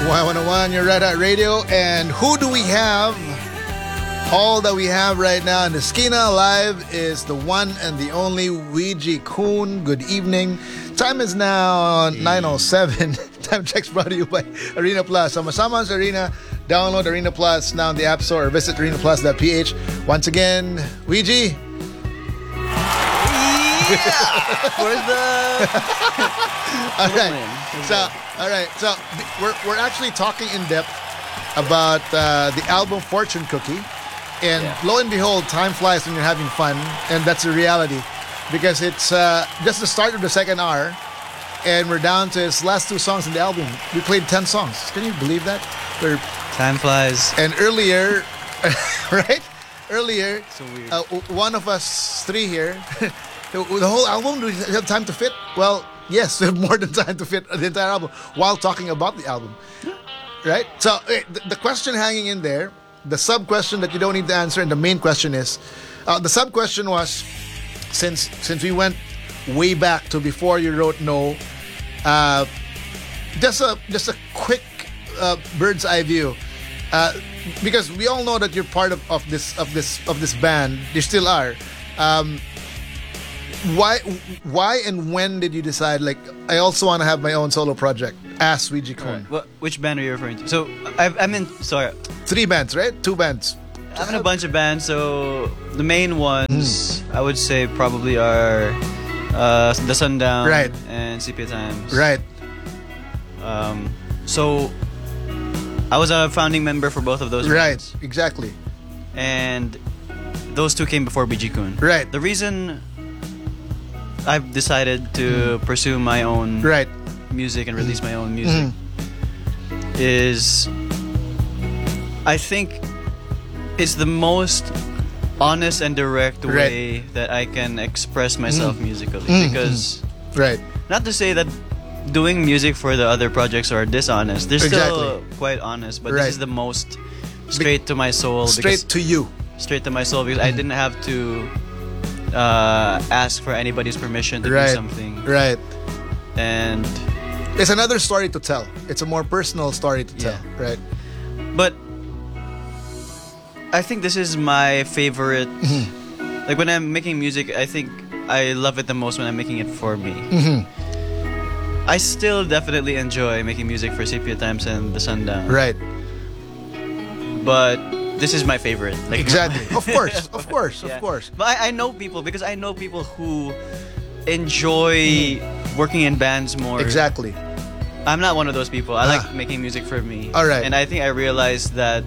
Y101, your Red Hot Radio. And who do we have? All that we have right now in the Skina Live is the one and the only Ouija Kun. Good evening. Time is now 9:07. Time checks brought to you by Arena Plus. Sama-sama sa Arena. Download Arena Plus now in the App Store or visit arenaplus.ph. Once again, Ouija. Where's the... All right. So we're actually talking in depth about the album Fortune Cookie. And lo and behold, time flies when you're having fun. And that's a reality. Because it's just the start of the second hour. And we're down to its last two songs in the album. We played 10 songs. Can you believe that? Time flies. And earlier, right? Earlier, So weird. one of us three here, the whole album, do we have time to fit? Well, yes, we have more than time to fit the entire album while talking about the album. Right? So the question hanging in there, the sub-question that you don't need to answer, and the main question is, the sub-question was, since we went way back to before you wrote No, just a quick bird's eye view, because we all know that you're part of this band. You still are. Why and when did you decide, like, I also want to have my own solo project as Ouija Kun? Right. Which band are you referring to? So I'm in. Sorry, 3 bands, right? 2 bands. I'm in a bunch of bands. So the main ones I would say probably are The Sundown, Right, and Sepia Times. right. So I was a founding member for both of those Right, bands. exactly. And those two came before Ouija Kun. Right. The reason I've decided to pursue my own Right. music and release my own music is, I think it's the most honest and direct way that I can express myself musically. Because, Right. not to say that doing music for the other projects are dishonest. They're still Exactly. quite honest, but Right. this is the most straight to my soul. Straight to you. Straight to my soul, because I didn't have to ask for anybody's permission to do Right. something. Right. And It's another story to tell. It's a more personal story to tell. Right. but I think this is my favorite. Like, when I'm making music, I think I love it the most when I'm making it for me. I still definitely enjoy making music for Sepia Times and The Sundown. Right. But this is my favorite. Like, Exactly. Of course. Of course. Yeah. Of course. But I know people, because I know people who enjoy working in bands more. Exactly. I'm not one of those people. I like making music for me. All right. And I think I realized that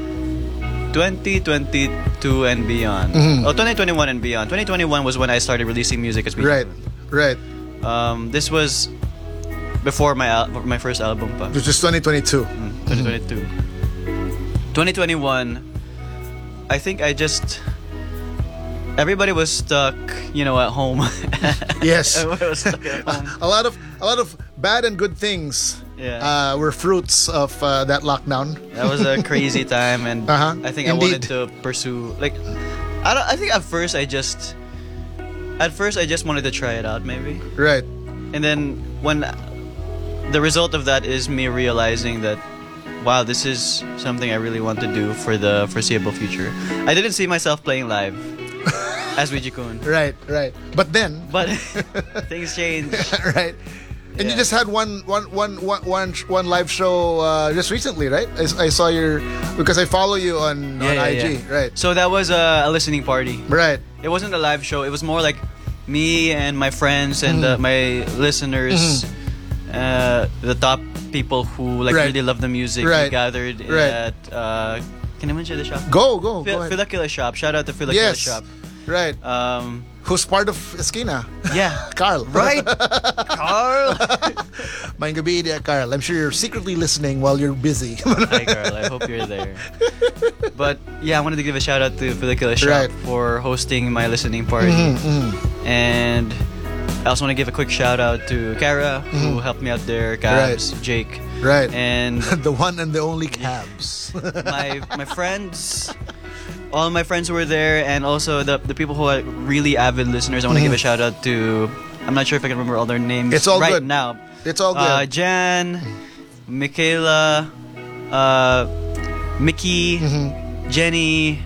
2022 and beyond, 2021 and beyond. 2021 was when I started releasing music as Right. Right. This was before my first album pa. Which is 2022. 2022. 2021, I think everybody was stuck, at home. Yes. Everybody was stuck at home. A lot of bad and good things were fruits of that lockdown. That was a crazy time, and I think I wanted to pursue, like, I think at first I just wanted to try it out, maybe. Right. And then when the result of that is me realizing that, wow, this is something I really want to do for the foreseeable future. I didn't see myself playing live as Ouija Kun. Right. Right. But then. But things change. Right. And you just had one live show just recently, right? I saw because I follow you on IG, right? So that was a listening party. Right. It wasn't a live show. It was more like me and my friends and my listeners, the top people who really love the music. We gathered at can I mention the shop? Go ahead. Philakila Shop. Shout out to Philakila Yes. Shop. Right. Who's part of Skina? Yeah. Carl. Right. Carl. Maayong gabi dia, Carl. I'm sure you're secretly listening while you're busy. Hi, Carl. I hope you're there. But yeah, I wanted to give a shout out to Philakila Shop for hosting my listening party. And I also want to give a quick shout out to Kara, who helped me out there, Cabs, Jake. Right. And the one and the only Cabs. my friends, all my friends who were there, and also the people who are really avid listeners. I want to give a shout out to, I'm not sure if I can remember all their names It's all right good. now. It's all good. Jan, Michaela, Mickey, Jenny,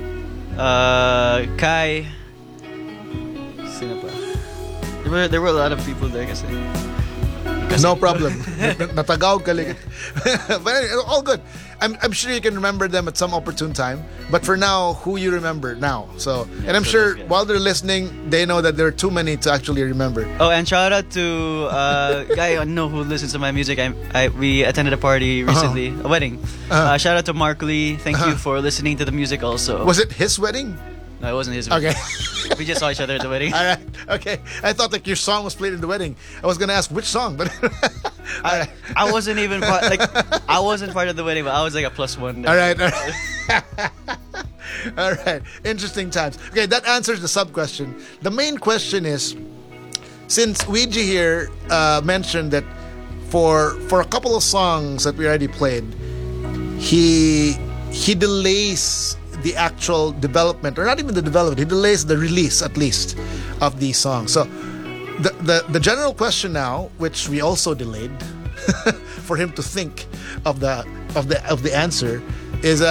Kai. Sino pa? There were a lot of people there kasi. No problem. Natagaw ka like. But anyway, all good. I'm sure you can remember them at some opportune time. But for now, who you remember now. So, and I'm sure while they're listening, they know that there are too many to actually remember. Oh, and shout out to guy I know who listens to my music. We attended a party recently, a wedding. Shout out to Mark Lee. Thank you for listening to the music also. Was it his wedding? No, it wasn't his wedding. Okay. We just saw each other at the wedding. All right. Okay. I thought like your song was played in the wedding. I was gonna ask which song, but I wasn't even I wasn't part of the wedding, but I was like a +1 there. All right. All right. All right. Interesting times. Okay, that answers the sub question. The main question is, since Ouija here mentioned that for a couple of songs that we already played, he delays the actual development, or not even the development, he delays the release at least of these songs. So the general question now, which we also delayed for him to think of the answer, is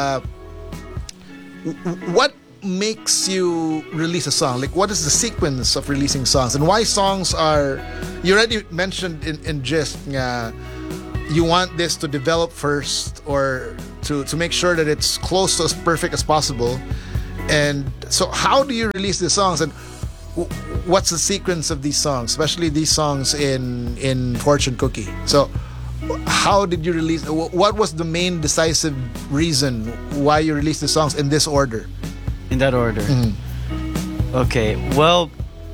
what makes you release a song? Like, what is the sequence of releasing songs, and why songs are? You already mentioned in gist, you want this to develop first, or to make sure that it's close to as perfect as possible. And so how do you release the songs, and what's the sequence of these songs, especially these songs in Fortune Cookie? So how did you release, what was the main decisive reason why you released the songs in this order? In that order. Okay, well,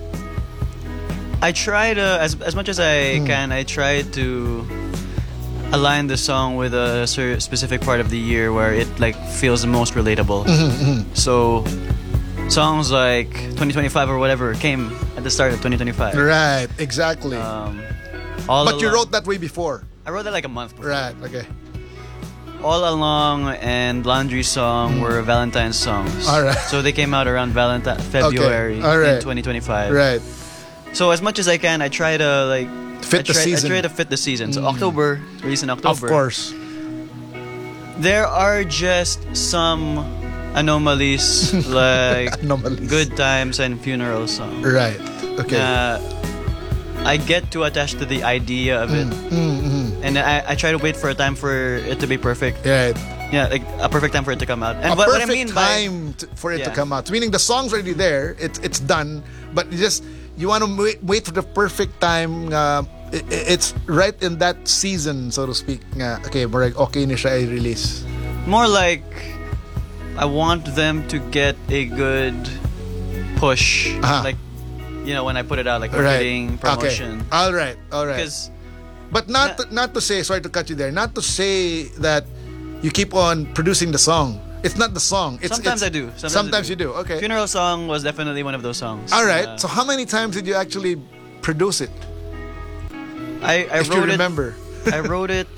I try to, as much as I can, I try to align the song with a specific part of the year where it like feels the most relatable. So songs like 2025 or whatever came at the start of 2025. Right, exactly. But you wrote that way before. I wrote that like a month before. Right, okay. All Along and Laundry Song were Valentine's songs. All right. So they came out around February Okay. All right. in 2025. Right. So as much as I can, I try to like Fit the season. I try to fit the season. So October, release in October. Of course. There are just some anomalies like Anomalies. Good Times and Funeral Song. Right. Okay. I get too attached to the idea of it, and I try to wait for a time for it to be perfect. Right. Yeah, like a perfect time for it to come out. And A what I perfect mean time for it to come out. Meaning the song's already there. It's done. But you want to wait for the perfect time. It's right in that season, so to speak. Okay, okay na siya i-release. More like I want them to get a good push. Like, you know, when I put it out, like marketing, promotion. Okay. All right. But not to say, sorry to cut you there, not to say that you keep on producing the song. It's not the song. Sometimes I do. Sometimes you do. Okay. Funeral Song was definitely one of those songs. All right. So how many times did you actually produce it? I wrote it. Remember. I wrote it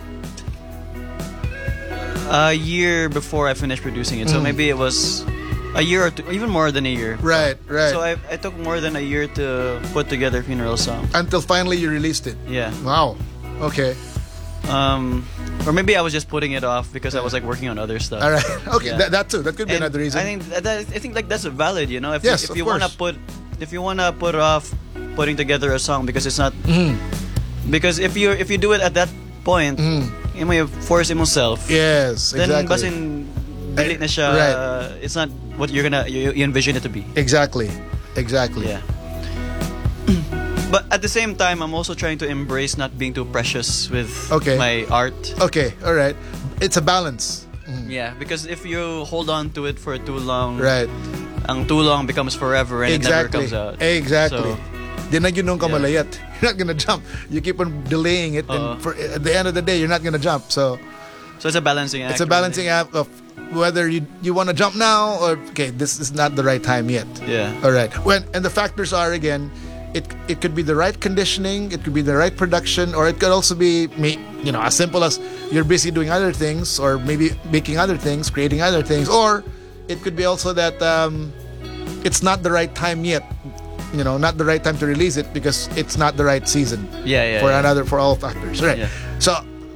a year before I finished producing it. So maybe it was a year or two, even more than a year. Right. So I took more than a year to put together Funeral Song. Until finally you released it. Yeah. Wow. Okay. Or maybe I was just putting it off because I was like working on other stuff. All right. Okay. Yeah. That too. That could be And another reason. I think like that's valid, you know. If Yes, you of wanna course. if you wanna put off putting together a song because it's not because if you do it at that point, you may force yourself. Yes. Then Exactly. basin delete na siya. Right. It's not what you envision it to be. Exactly. Yeah. But at the same time, I'm also trying to embrace not being too precious with my art. Okay. All right. It's a balance. Yeah, because if you hold on to it for too long, Right. ang too long becomes forever and it never Exactly. comes out. Exactly. So, Di na yun nung kamalayat. You're not gonna jump. You keep on delaying it, and at the end of the day, you're not gonna jump. So it's a balancing act. it's a balancing act of whether you want to jump now or this is not the right time yet. Yeah. All right. And the factors are again, it could be the right conditioning, it could be the right production, or it could also be as simple as you're busy doing other things, or maybe making other things, creating other things, or it could be also that it's not the right time yet. Not the right time to release it because it's not the right season. Yeah. For all factors, right? Yeah. So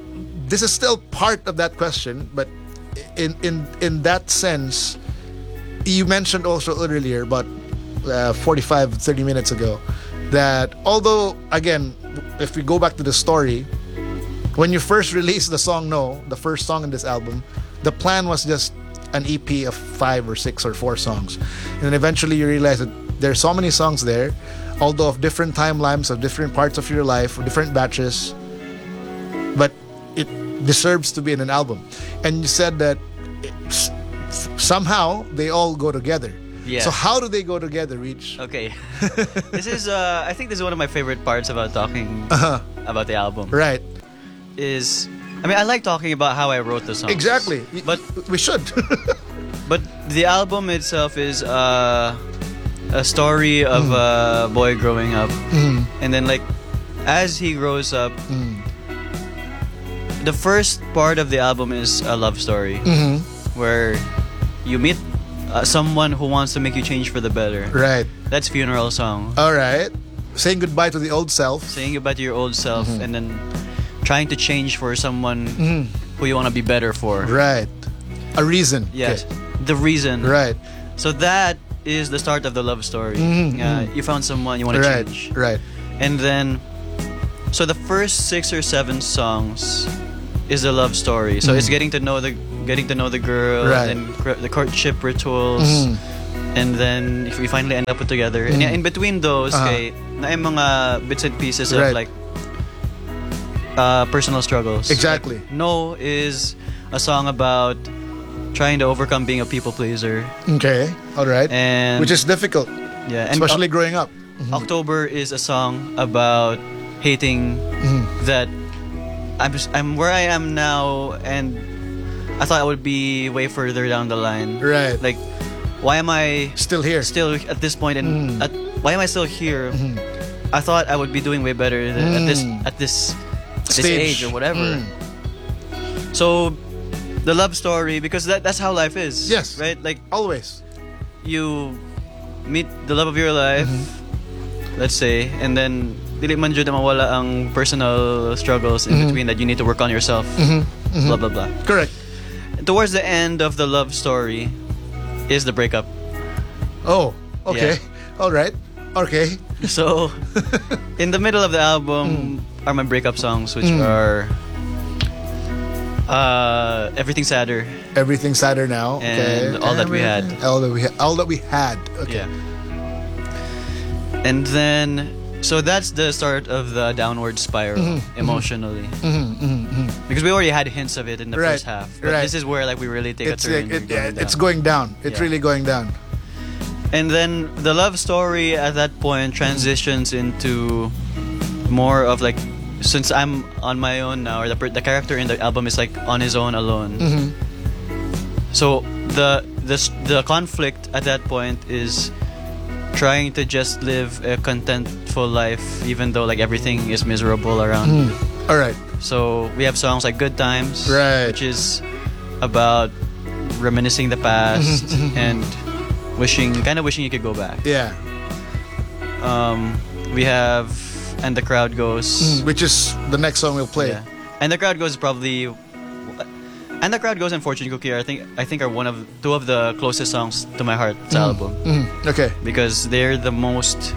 this is still part of that question, but in that sense, you mentioned also earlier about 30 minutes ago that although, again, if we go back to the story, when you first released the song No, the first song in this album, the plan was just an EP of 5 or 6 or 4 songs. And then eventually you realize that there's so many songs there, although of different timelines, of different parts of your life, or different batches, but it deserves to be in an album. And you said that somehow they all go together. Yeah. So how do they go together, Reach? Okay. This is, I think this is one of my favorite parts about talking about the album. Right. I like talking about how I wrote the songs. Exactly. But we should. But the album itself is a story of a boy growing up. And then like as he grows up, the first part of the album is a love story where you meet someone who wants to make you change for the better. Right. That's Funeral Song. All right. Saying goodbye to the old self. Saying goodbye to your old self and then trying to change for someone who you want to be better for. Right. A reason. Yes. Okay. The reason. Right. So that is the start of the love story. You found someone you want to change. Right. And then, so the first 6 or 7 songs is the love story. So it's getting to know the girl, right. and the courtship rituals, and then if we finally end up together. And in between those, okay, na yung mga bits and pieces of like personal struggles. Exactly. Like, No is a song about trying to overcome being a people pleaser. Okay. All right. And which is difficult. Yeah. And especially growing up. October is a song about hating that I'm where I am now, and I thought I would be way further down the line. Right. Like, why am I still here? Still at this point, and why am I still here? I thought I would be doing way better at this age or whatever. So, the love story, because that's how life is. Yes. Right. Like always, you meet the love of your life, let's say, and then dili man jud mawala ang personal struggles in between that you need to work on yourself. Blah blah blah. Correct. Towards the end of the love story is the breakup. Oh, okay. Yeah. All right. Okay. So, in the middle of the album are my breakup songs, which are Everything Sadder. Everything Sadder Now. And okay. All That We Had. All That We Had. Okay. Yeah. And then, so that's the start of the downward spiral emotionally. Because we already had hints of it in the first half. But this is where like we really take a turn. It's going down. It's really going down. And then the love story at that point transitions into more of like, since I'm on my own now, or the character in the album is like on his own alone. So the conflict at that point is trying to just live a contentful life, even though like everything is miserable around you. All right. So we have songs like Good Times, right, which is about reminiscing the past and wishing you could go back. Yeah. We have And the Crowd Goes, which is the next song we'll play. Yeah. And the Crowd Goes is probably, and the Crowd Goes and Fortune Cookie I think are two of the closest songs to my heart's album. Okay. Because they're the most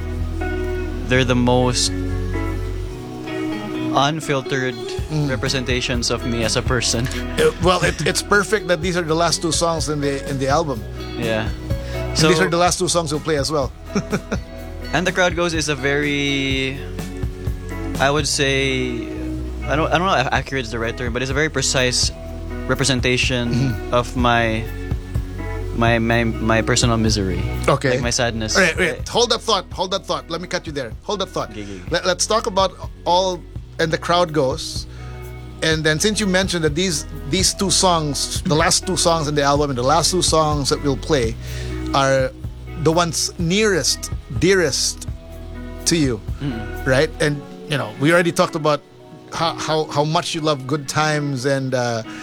unfiltered representations of me as a person. Well, it's perfect that these are the last 2 songs in the album. Yeah. So these are the last 2 songs we'll play as well. And the Crowd Goes is a very, I would say, I don't know if accurate is the right term, but it's a very precise representation of my personal misery. Okay. Like my sadness. All right. Hold that thought. Let me cut you there. Hold that thought. Let's talk about All And the Crowd Goes. And then since you mentioned that these 2 songs, the last 2 songs in the album and the last 2 songs that we'll play are the ones dearest to you, right? And you know, we already talked about how much you love Good Times and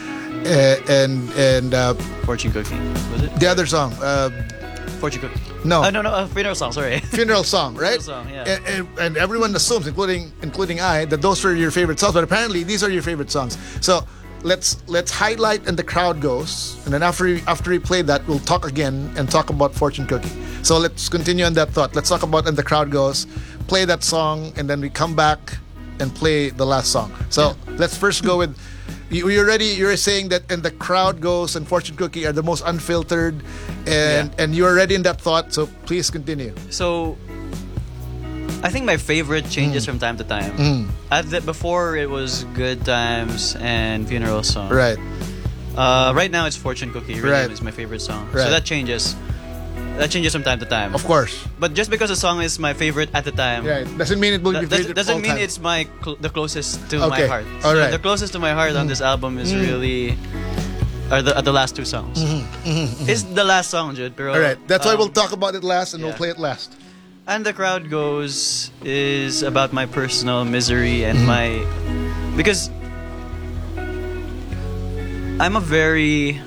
Fortune Cookie, was it? The other song, Fortune Cookie. No, Funeral Song. Sorry, Funeral Song, right? Funeral Song, yeah. And everyone assumes, including I, that those are your favorite songs. But apparently, these are your favorite songs. So let's highlight and the crowd goes, and then after we play that, we'll talk again and talk about Fortune Cookie. So let's continue on that thought. Let's talk about and the crowd goes, play that song, and then we come back and play the last song. So let's first go with. You're saying that and the crowd goes and Fortune Cookie are the most unfiltered, and you're already in that thought. So please continue. So I think my favorite changes from time to time. Before it was Good Times and Funeral Song. Right. Right now it's Fortune Cookie. Really Right. is my favorite song. Right. So that changes. That changes from time to time. Of course. But just because a song is my favorite at the time, Right. Doesn't mean it will be favorite doesn't all mean time. it's the closest to my Okay. heart. All right. The closest to my heart on this album is really are the last two songs. It's the last song, Jude. Pero, All right. That's why we'll talk about it last, and we'll yeah. play it last. And the crowd goes is about my personal misery and my because I'm a very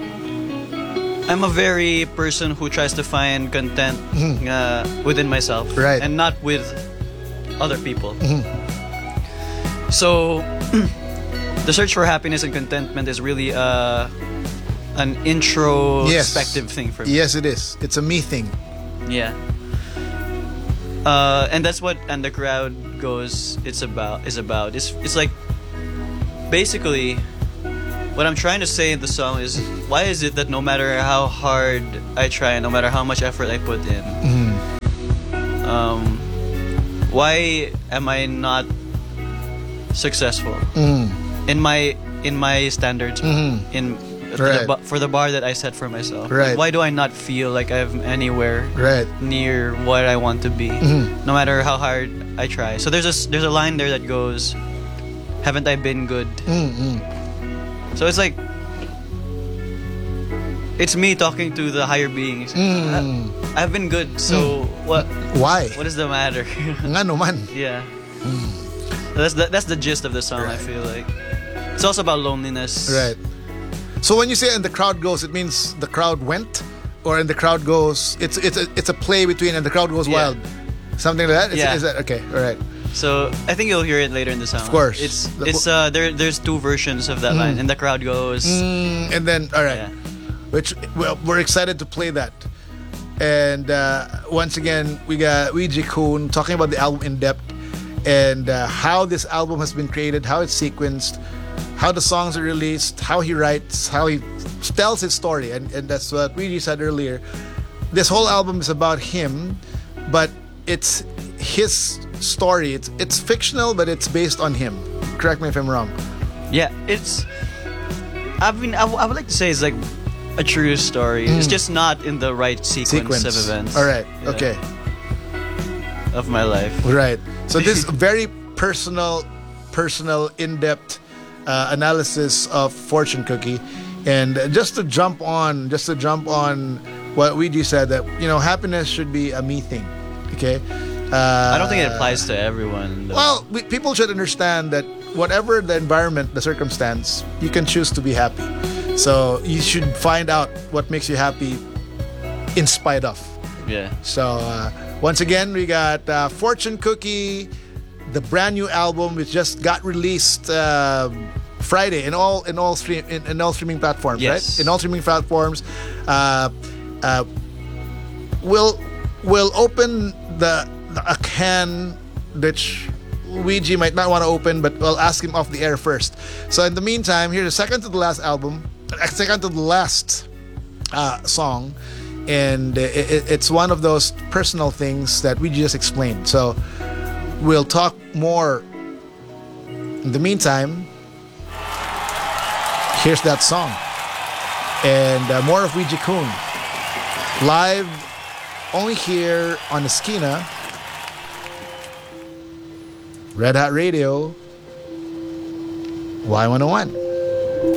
person who tries to find content within myself, Right. and not with other people. So the search for happiness and contentment is really an introspective thing for me. Yes, it is. It's a me thing. Yeah. And that's what and the crowd goes it's about. It's like basically what I'm trying to say in the song is why is it that no matter how hard I try, no matter how much effort I put in, why am I not successful in my standards Right. for the bar that I set for myself? Right. Like, why do I not feel like I'm anywhere Right. near what I want to be, no matter how hard I try? So there's a line there that goes, "Haven't I been good?" So it's like it's me talking to the higher beings. I've been good, so what? Why? What is the matter? Nga naman. Yeah. That's the gist of the song. I feel like it's also about loneliness. Right. So when you say and the crowd goes, it means the crowd went, or and the crowd goes. It's a play between and the crowd goes Yeah. wild, something like that. Yeah. Is that okay? All right. So I think you'll hear it later in the song. Of course. There's two versions of that line, and the crowd goes. And then all right, Yeah. which we're excited to play that. And once again, we got Ouija Kun talking about the album in depth and how this album has been created, how it's sequenced, how the songs are released, how he writes, how he tells his story. And that's what Ouija said earlier. This whole album is about him, but it's his story. It's fictional, but it's based on him. Correct me if I'm wrong. Yeah, I would like to say it's like a true story. It's just not in the right sequence of events. All right. Yeah. Okay. Of my life. Right. So this very personal, in-depth analysis of Fortune Cookie, and just to jump on what Ouija said, that happiness should be a me thing. Okay. I don't think it applies to everyone, though. Well, people should understand that whatever the environment, the circumstance, you can choose to be happy. So you should find out what makes you happy in spite of. Yeah. So once again, we got Fortune Cookie, the brand new album which just got released Friday in all streaming platforms, Yes. right? In all streaming platforms. We'll open a can which Ouija might not want to open, but we'll ask him off the air first. So in the meantime, here's the second to the last song, and it's one of those personal things that we just explained. So we'll talk more. In the meantime, here's that song, and more of Ouija Kun live only here on Esquina, Red Hot Radio, Y101.